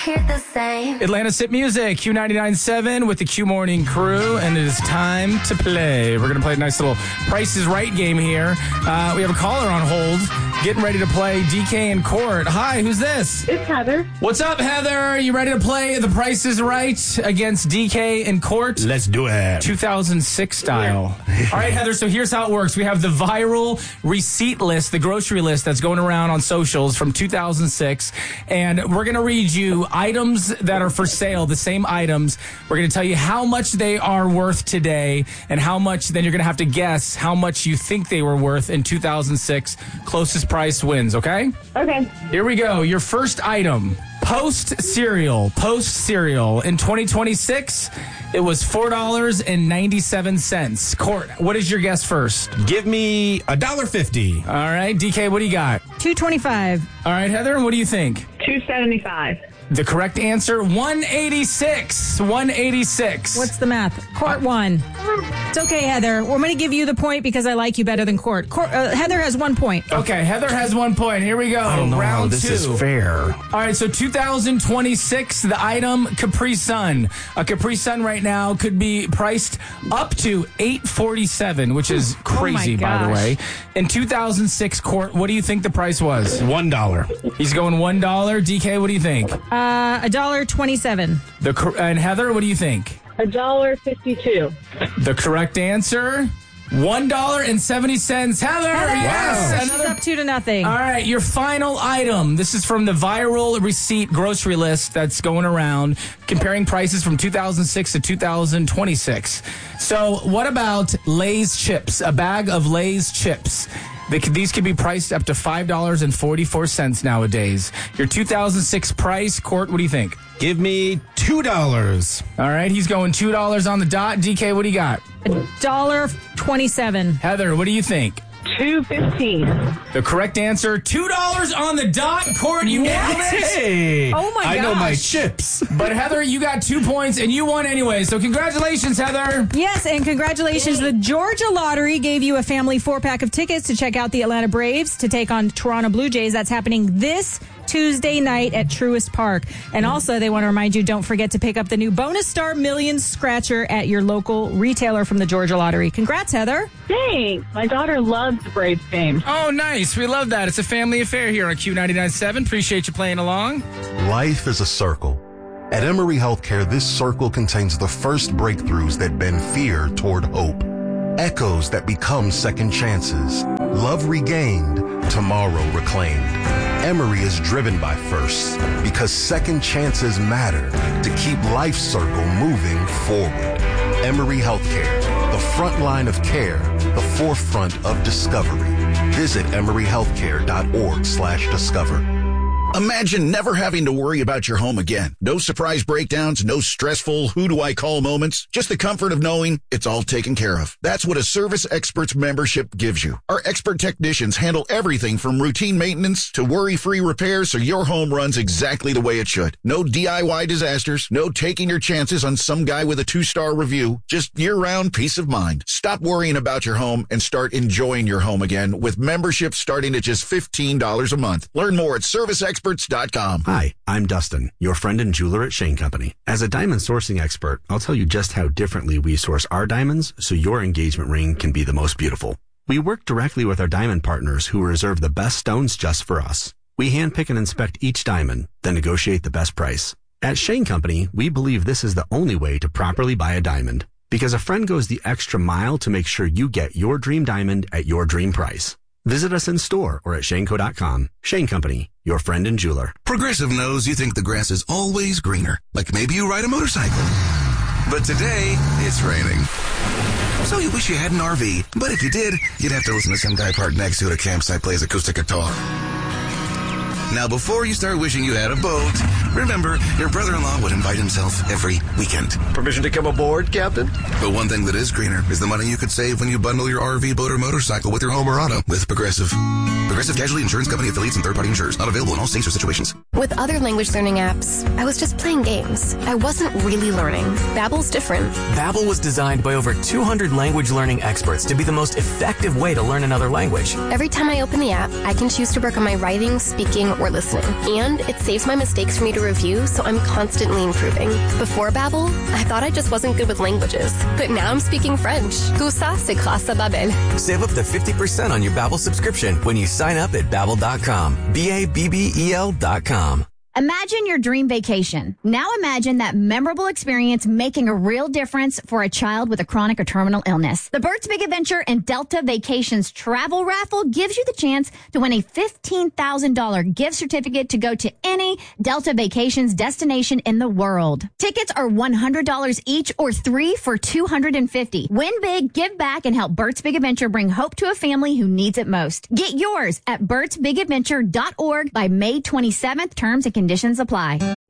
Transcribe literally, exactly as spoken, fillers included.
hear the same. Atlanta's Hit Music, Q ninety-nine point seven with the Q Morning Crew, and it is time to play. We're going to play a nice little Price is Right game here. Uh, we have a caller on hold, getting ready to play D K and Court. Hi, who's this? It's Heather. What's up, Heather? Are you ready to play the Price is Right against D K and Court? Let's do it. two thousand six style. All right, Heather, so here's how it works. We have the viral receipt list, the grocery list that's going around on socials from two thousand six, and we're going to read you items that are for sale, the same items. We're going to tell you how much they are worth today and how much, then you're going to have to guess how much you think they were worth in two thousand six. Closest price wins, okay? Okay. Here we go. Your first item, Post cereal. Post cereal. In twenty twenty-six, it was four dollars and ninety-seven cents. Court, what is your guess first? Give me a dollar fifty. All right. D K, what do you got? two twenty-five. All right, Heather, what do you think? two seventy-five. The correct answer, one eighty-six. one eighty-six. What's the math? Court one. It's okay, Heather. We're going to give you the point because I like you better than Court. Court uh, Heather has one point. Okay, Heather has one point. Here we go. I don't know Round how this two. is fair. All right, so two thousand twenty-six, the item Capri Sun. A Capri Sun right now could be priced up to eight forty-seven, which is crazy, oh my by the gosh. way. In two thousand six, Court, what do you think the price was? One dollar. He's going one dollar. D K, what do you think? Uh, a dollar twenty-seven. The cor- and Heather, what do you think? A dollar fifty-two. The correct answer, one dollar and seventy cents. Heather, Heather, yes. she's Another- up two to nothing. All right, your final item. This is from the viral receipt grocery list that's going around, comparing prices from two thousand six to two thousand twenty-six. So what about Lay's chips? A bag of Lay's chips. They could, these could be priced up to five dollars and forty-four cents nowadays. Your two thousand six price, Court, what do you think? Give me two dollars. All right, he's going two dollars on the dot. D K, what do you got? A dollar twenty-seven. Heather, what do you think? two fifteen. The correct answer, two dollars on the dot. Court, you nailed it. Hey, Oh my I know my gosh. chips. But Heather, you got two points and you won anyway. So congratulations, Heather. Yes, and congratulations. The Georgia Lottery gave you a family four-pack of tickets to check out the Atlanta Braves to take on Toronto Blue Jays. That's happening this Tuesday night at Truist Park. And also, they want to remind you, don't forget to pick up the new Bonus Star Millions Scratcher at your local retailer from the Georgia Lottery. Congrats, Heather. Thanks. My daughter loves the Braves games. Oh, nice. We love that. It's a family affair here on Q ninety-nine point seven. Appreciate you playing along. Life is a circle. At Emory Healthcare, this circle contains the first breakthroughs that bend fear toward hope. Echoes that become second chances. Love regained, tomorrow reclaimed. Emory is driven by firsts because second chances matter to keep life's circle moving forward. Emory Healthcare, the front line of care, the forefront of discovery. Visit emory healthcare dot org slash discover. Imagine never having to worry about your home again. No surprise breakdowns, no stressful who do I call moments. Just the comfort of knowing it's all taken care of. That's what a Service Experts membership gives you. Our expert technicians handle everything from routine maintenance to worry-free repairs so your home runs exactly the way it should. No D I Y disasters, no taking your chances on some guy with a two-star review. Just year-round peace of mind. Stop worrying about your home and start enjoying your home again with memberships starting at just fifteen dollars a month. Learn more at service experts dot com. Hi, I'm Dustin, your friend and jeweler at Shane Company. As a diamond sourcing expert, I'll tell you just how differently we source our diamonds so your engagement ring can be the most beautiful. We work directly with our diamond partners who reserve the best stones just for us. We handpick and inspect each diamond, then negotiate the best price. At Shane Company, we believe this is the only way to properly buy a diamond, because a friend goes the extra mile to make sure you get your dream diamond at your dream price. Visit us in store or at shane co dot com. Shane Company, your friend and jeweler. Progressive knows you think the grass is always greener, like maybe you ride a motorcycle. But today, it's raining. So you wish you had an R V, but if you did, you'd have to listen to some guy parked next to you at a campsite plays acoustic guitar. Now, before you start wishing you had a boat, remember, your brother-in-law would invite himself every weekend. Permission to come aboard, Captain? But one thing that is greener is the money you could save when you bundle your R V, boat, or motorcycle with your home or auto with Progressive. Progressive Casualty Insurance Company affiliates and third-party insurers. Not available in all states or situations. With other language learning apps, I was just playing games. I wasn't really learning. Babbel's different. Babbel was designed by over two hundred language learning experts to be the most effective way to learn another language. Every time I open the app, I can choose to work on my writing, speaking, or listening. And it saves my mistakes for me to a review, so I'm constantly improving. Before Babbel, I thought I just wasn't good with languages. But now I'm speaking French. Tout ça, c'est grâce à Babbel. Save up to fifty percent on your Babbel subscription when you sign up at Babbel dot com. B A B B E L dot com. Imagine your dream vacation. Now imagine that memorable experience making a real difference for a child with a chronic or terminal illness. The Bert's Big Adventure and Delta Vacations Travel Raffle gives you the chance to win a fifteen thousand dollars gift certificate to go to any Delta Vacations destination in the world. Tickets are one hundred dollars each or three for two hundred fifty dollars. Win big, give back, and help Bert's Big Adventure bring hope to a family who needs it most. Get yours at berts big adventure dot org by May twenty-seventh. Terms and conditions apply.